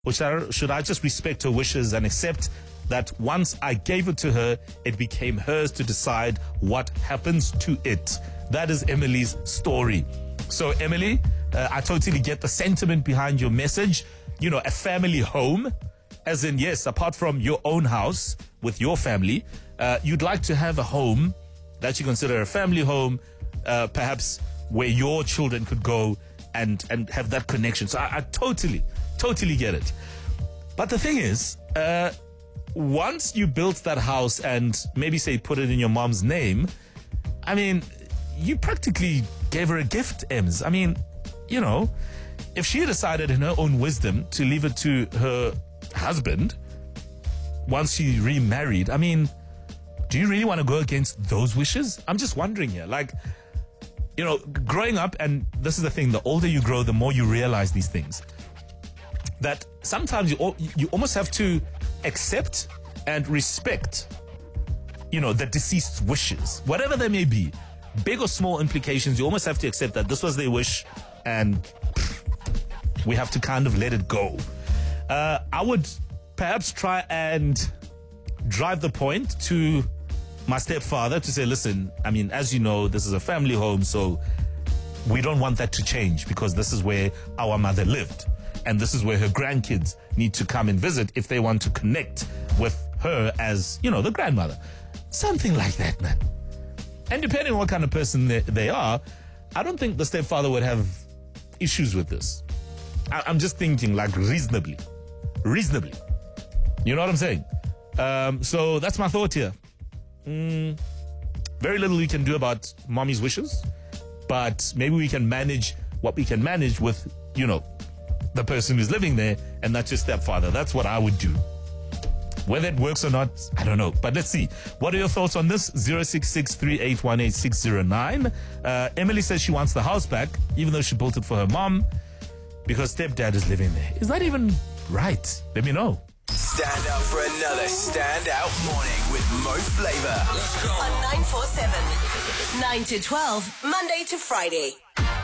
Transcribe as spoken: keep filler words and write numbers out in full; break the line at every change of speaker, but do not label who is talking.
Or should I, should I just respect her wishes and accept that once I gave it to her, it became hers to decide what happens to it? That is Emily's story. So, Emily, uh, I totally get the sentiment behind your message. You know, a family home, as in, yes, apart from your own house with your family, uh, you'd like to have a home that you consider a family home, uh, perhaps where your children could go and, and have that connection. So I, I totally, totally get it. But the thing is, uh, once you built that house and maybe say put it in your mom's name, I mean, you practically gave her a gift, Ems. I mean, you know, if she decided in her own wisdom to leave it to her husband once she remarried, I mean, do you really want to go against those wishes? I'm just wondering here, like, you know, growing up, and this is the thing, the older you grow, the more you realize these things, that sometimes you you almost have to accept and respect, you know, the deceased's wishes, whatever they may be, big or small implications. You almost have to accept that this was their wish, and pff, we have to kind of let it go. Uh, I would perhaps try and drive the point to my stepfather to say, listen, I mean, as you know, this is a family home, so we don't want that to change because this is where our mother lived. And this is where her grandkids need to come and visit if they want to connect with her as, you know, the grandmother. Something like that, man. And depending on what kind of person they, they are, I don't think the stepfather would have issues with this. I, I'm just thinking like reasonably. Reasonably. You know what I'm saying? Um, so that's my thought here. Mm, very little we can do about mommy's wishes, but maybe we can manage what we can manage with, you know, the person who's living there, and that's your stepfather. That's what I would do. Whether it works or not, I don't know. But let's see. What are your thoughts on this? zero six six, three eight one, eight six zero nine. Uh, Emily says she wants the house back, even though she built it for her mom, because stepdad is living there. Is that even right? Let me know.
Stand up for another standout morning with Mo Flava.
Let's go. On nine four seven, nine to twelve, Monday to Friday.